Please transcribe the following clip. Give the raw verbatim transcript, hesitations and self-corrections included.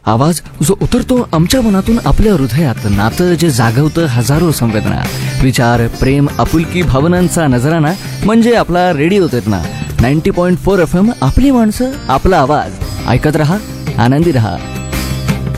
आवाज जो उतरतो आमच्या मनातून आपल्या हृदयात, नातं जे जागवतं हजारो संवेदना, विचार, प्रेम, आपुलकी, भावनांचा नजराणा म्हणजे आपला रेडिओ चेतना. Ninety point four F M, आपली माणसं, आपला आवाज. ऐकत रहा, आनंदी रहा.